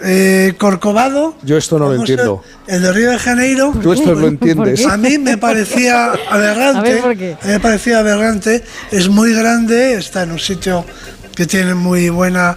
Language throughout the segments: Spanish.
Corcovado. Yo esto no lo entiendo. El de Río de Janeiro. Tú esto lo entiendes. A mí me parecía aberrante. A ver, ¿por qué? A mí me parecía aberrante. Es muy grande, está en un sitio que tiene muy buena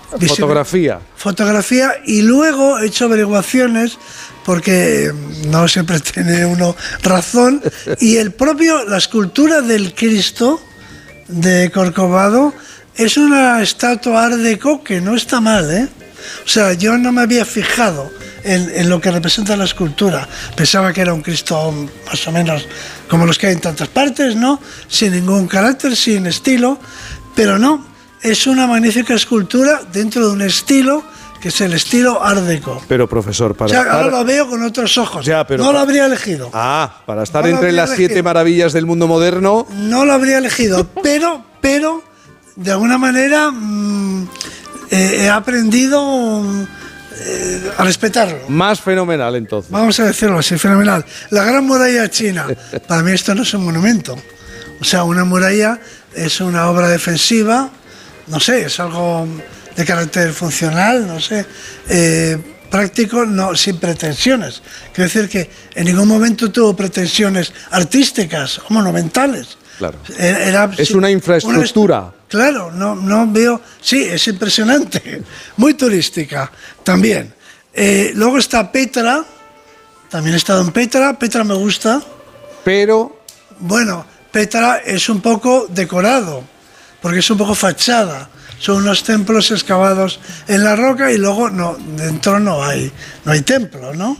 fotografía. Y luego he hecho averiguaciones porque no siempre tiene uno razón. Y la escultura del Cristo de Corcovado es una estatua Art Deco que no está mal, ¿eh? O sea, yo no me había fijado en lo que representa la escultura. Pensaba que era un Cristo más o menos como los que hay en tantas partes, ¿no? Sin ningún carácter, sin estilo, pero no, es una magnífica escultura dentro de un estilo que es el estilo Art Deco. Pero, profesor, ahora lo veo con otros ojos. No lo habría elegido. Para estar entre las 7 maravillas del mundo moderno. No lo habría elegido, pero de alguna manera he aprendido a respetarlo. Más fenomenal, entonces. Vamos a decirlo así, fenomenal. La Gran Muralla China. Para mí esto no es un monumento. O sea, una muralla es una obra defensiva, no sé, es algo de carácter funcional, no sé, práctico, no, sin pretensiones. Quiero decir que en ningún momento tuvo pretensiones artísticas o monumentales. Claro. Es una infraestructura. Claro, no veo. Sí, es impresionante. Muy turística también. Luego está Petra. También he estado en Petra. Petra me gusta. Pero. Bueno, Petra es un poco decorado, porque es un poco fachada. Son unos templos excavados en la roca y luego dentro no hay templo, ¿no?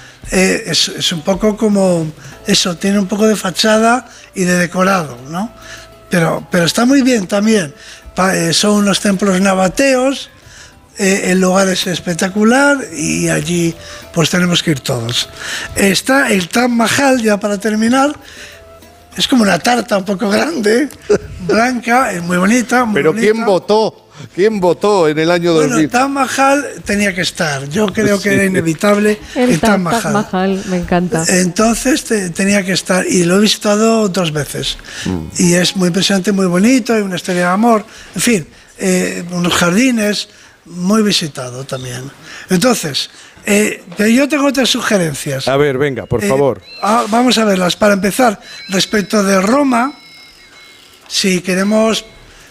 Es un poco como eso, tiene un poco de fachada y de decorado, ¿no? Pero está muy bien también. Son unos templos nabateos, el lugar es espectacular y allí pues tenemos que ir todos. Está el Taj Mahal, ya para terminar. Es como una tarta un poco grande, blanca, es muy bonita. Muy Pero bonita. ¿Quién votó en el año 2000? Bueno, Taj Mahal tenía que estar. Yo creo que era inevitable el Taj Mahal. Taj Mahal, me encanta. Entonces tenía que estar y lo he visitado 2 veces. Y es muy impresionante, muy bonito, hay una historia de amor, en fin, unos jardines, muy visitado también. Entonces, pero yo tengo otras sugerencias. A ver, venga, por favor. Vamos a verlas. Para empezar, respecto de Roma, si queremos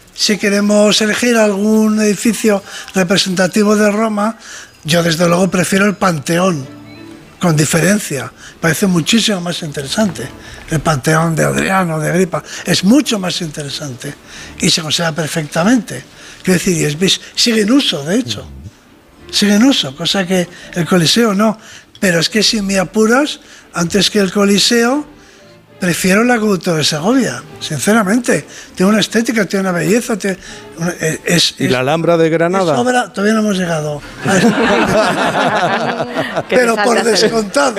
elegir algún edificio representativo de Roma, yo desde luego prefiero el Panteón, con diferencia. Parece muchísimo más interesante. El Panteón de Adriano, de Agripa, es mucho más interesante y se conserva perfectamente. Quiero decir, sigue en uso, de hecho. Sigue en uso, cosa que el Coliseo no. Pero es que si me apuras, antes que el Coliseo, prefiero el Acueducto de Segovia, sinceramente. Tiene una estética, tiene una belleza. ¿Y la Alhambra de Granada? Todavía no hemos llegado. Pero por descontado.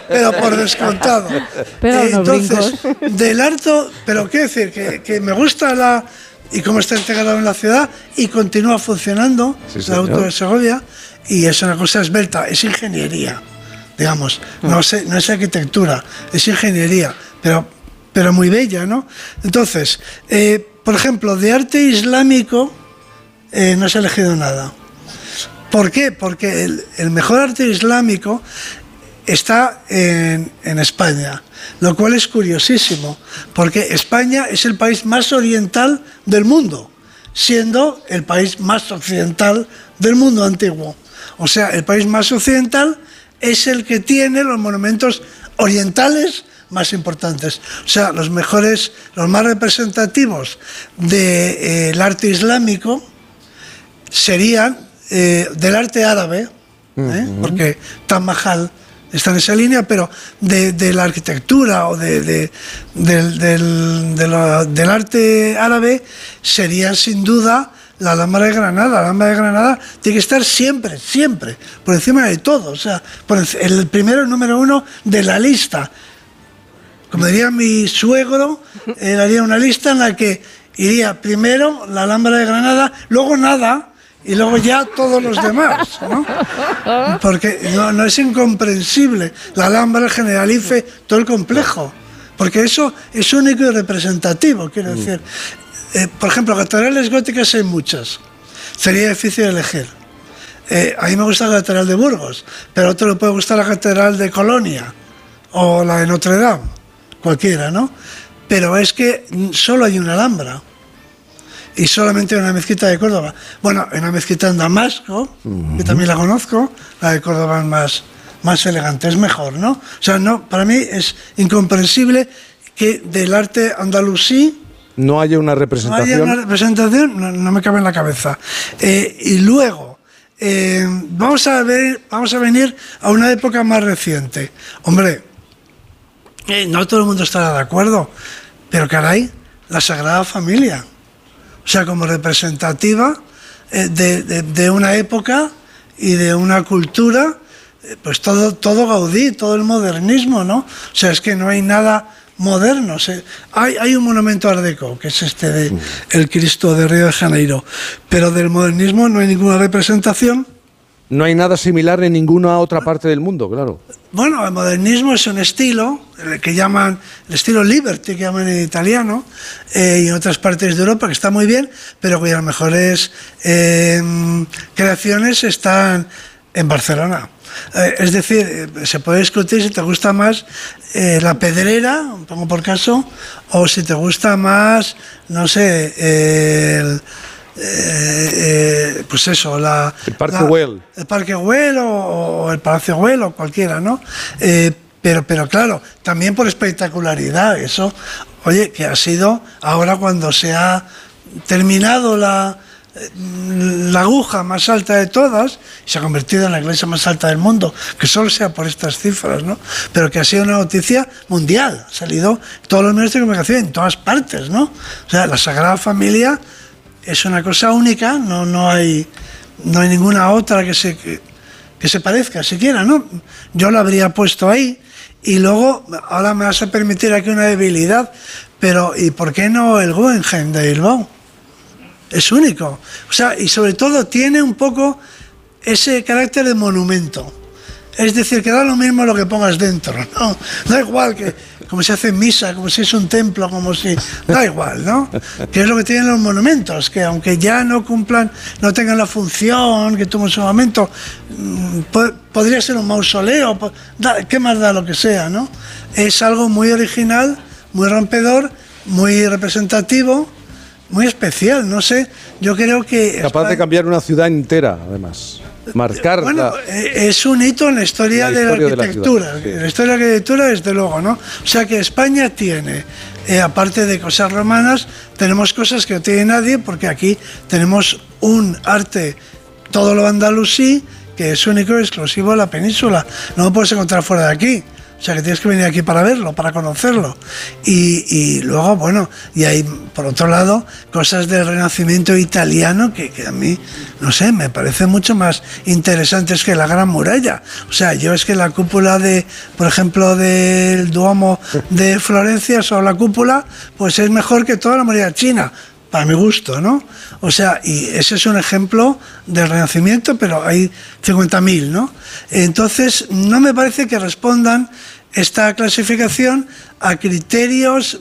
Entonces, del harto, pero quiero decir que me gusta y cómo está integrado en la ciudad y continúa funcionando, el Acueducto de Segovia, y es una cosa esbelta, es ingeniería, digamos, no es arquitectura, es ingeniería, pero muy bella, ¿no? Entonces, por ejemplo, de arte islámico no se ha elegido nada. ¿Por qué? Porque el mejor arte islámico está en España, lo cual es curiosísimo, porque España es el país más oriental del mundo, siendo el país más occidental del mundo antiguo. O sea, el país más occidental es el que tiene los monumentos orientales más importantes. O sea, los más representativos del arte islámico serían del arte árabe, porque Taj Mahal está en esa línea, pero de la arquitectura o del arte árabe sería sin duda la Alhambra de Granada. La Alhambra de Granada tiene que estar siempre, por encima de todo. O sea, el número 1 de la lista. Como diría mi suegro, él haría una lista en la que iría primero la Alhambra de Granada, luego nada, y luego ya todos los demás, ¿no? Porque no es incomprensible. La Alhambra, el Generalife, todo el complejo. Porque eso es único y representativo, quiero decir. Por ejemplo, catedrales góticas hay muchas. Sería difícil elegir. A mí me gusta la catedral de Burgos, pero a otro le puede gustar la catedral de Colonia o la de Notre Dame, cualquiera, ¿no? Pero es que solo hay una Alhambra y solamente hay una mezquita de Córdoba. Bueno, hay una mezquita en Damasco, que también la conozco, la de Córdoba es más elegante, es mejor, ¿no? O sea, no, para mí es incomprensible que del arte andalusí no haya una representación. No haya una representación, no me cabe en la cabeza. Y luego, vamos a venir a una época más reciente. Hombre, no todo el mundo estará de acuerdo, pero caray, la Sagrada Familia, o sea, como representativa de una época y de una cultura, pues todo Gaudí, todo el modernismo, ¿no? O sea, es que no hay nada moderno. Hay un monumento art déco, que es este de el Cristo de Río de Janeiro, pero del modernismo no hay ninguna representación. No hay nada similar en ninguna otra parte del mundo, claro. Bueno, el modernismo es un estilo, el que llaman el estilo Liberty, que llaman en italiano, y en otras partes de Europa, que está muy bien, pero cuyas mejores creaciones están en Barcelona. Es decir, se puede discutir si te gusta más la Pedrera, pongo por caso, o si te gusta más, no sé, pues eso, el Parque Güell. El Parque Güell o el Palacio Güell o cualquiera, ¿no? Pero claro, también por espectacularidad, eso, oye, que ha sido ahora cuando se ha terminado la aguja más alta de todas y se ha convertido en la iglesia más alta del mundo, que solo sea por estas cifras, ¿no? Pero que ha sido una noticia mundial, ha salido todos los medios de comunicación en todas partes, ¿no? O sea, la Sagrada Familia es una cosa única, no hay ninguna otra que se parezca siquiera, ¿no? Yo la habría puesto ahí. Y luego, ahora me vas a permitir aquí una debilidad, pero ¿y por qué no el Guggenheim de Bilbao? Es único. O sea, y sobre todo tiene un poco ese carácter de monumento. Es decir, que da lo mismo lo que pongas dentro, ¿no? Da igual que, como se hace en misa, como si es un templo, como si... Da igual, ¿no? Que es lo que tienen los monumentos, que aunque ya no cumplan, no tengan la función que tuvo en su momento, podría ser un mausoleo, ¿qué más da lo que sea, no? Es algo muy original, muy rompedor, muy representativo, muy especial, no sé, yo creo que... Capaz de cambiar una ciudad entera, además. Marcar. Bueno, es un hito en la historia de la arquitectura. Sí. La historia de la arquitectura, desde luego, ¿no? O sea que España tiene, aparte de cosas romanas, tenemos cosas que no tiene nadie, porque aquí tenemos un arte, todo lo andalusí, que es único y exclusivo de la península. No lo puedes encontrar fuera de aquí. O sea, que tienes que venir aquí para verlo, para conocerlo. Y luego, bueno, y hay, por otro lado, cosas del Renacimiento italiano que a mí, no sé, me parecen mucho más interesantes que la Gran Muralla. O sea, yo es que la cúpula por ejemplo, del Duomo de Florencia, o la cúpula, pues es mejor que toda la muralla china, para mi gusto, ¿no? O sea, y ese es un ejemplo del Renacimiento, pero hay 50.000, ¿no? Entonces, no me parece que respondan esta clasificación a criterios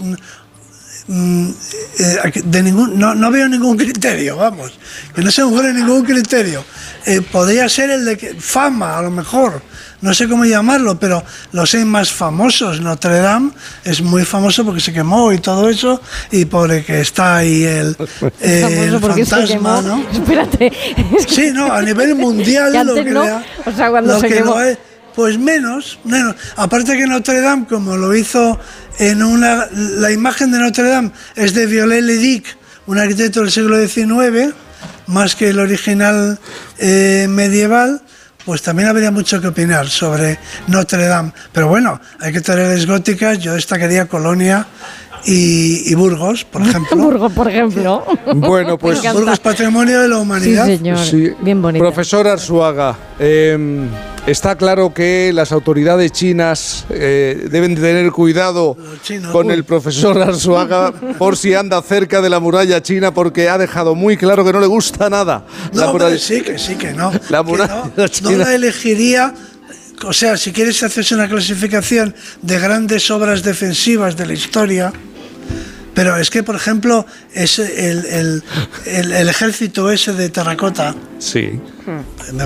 de no veo ningún criterio, vamos, que no se ocurre ningún criterio. Podría ser el de fama, a lo mejor, no sé cómo llamarlo, pero los hay más famosos. Notre Dame es muy famoso porque se quemó y todo eso, y porque está ahí el fantasma, ¿no? Espérate. Sí, no, a nivel mundial lo que no, o sea, cuando se quemó. Pues menos. Aparte que Notre Dame, como lo hizo la imagen de Notre Dame es de Viollet-le-Duc, un arquitecto del siglo XIX, más que el original medieval, pues también habría mucho que opinar sobre Notre Dame. Pero bueno, hay que tener góticas, yo destacaría Colonia y Burgos, por ejemplo. Burgos, por ejemplo. Bueno, pues Burgos, patrimonio de la humanidad. Sí, señor. Sí. Bien bonito. Profesor Arzuaga, está claro que las autoridades chinas deben tener cuidado con el profesor Arzuaga por si anda cerca de la muralla china, porque ha dejado muy claro que no le gusta nada. No, sí que no. La muralla china. No la elegiría. O sea, si quieres hacerse una clasificación de grandes obras defensivas de la historia, pero es que, por ejemplo, es el ejército ese de terracota. Sí.